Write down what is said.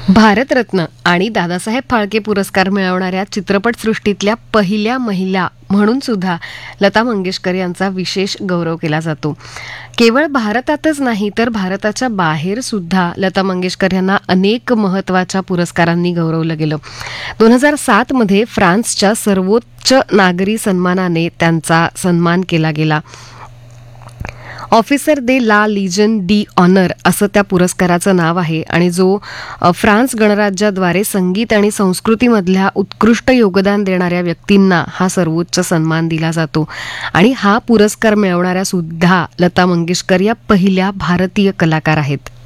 भारतरत्न आणि दादासाहेब फाळके पुरस्कार मिळवणाऱ्या चित्रपटसृष्टीतल्या पहिल्या महिला म्हणून सुद्धा लता मंगेशकर यांचा विशेष गौरव केला जातो. केवळ भारतातच नाही तर भारताच्या बाहेर सुद्धा लता मंगेशकर यांना अनेक महत्त्वाच्या पुरस्कारांनी गौरवलं गेलं. 2007 मध्ये फ्रान्सच्या सर्वोच्च नागरी सन्मानाने त्यांचा सन्मान केला गेला. ऑफिसर दे ला लिजन डी ऑनर असं त्या पुरस्काराचं नाव आहे आणि जो फ्रान्स गणराज्याद्वारे संगीत आणि संस्कृतीमधल्या उत्कृष्ट योगदान देणाऱ्या व्यक्तींना हा सर्वोच्च सन्मान दिला जातो. आणि हा पुरस्कार मिळवणाऱ्या सुद्धा लता मंगेशकर या पहिल्या भारतीय कलाकार आहेत.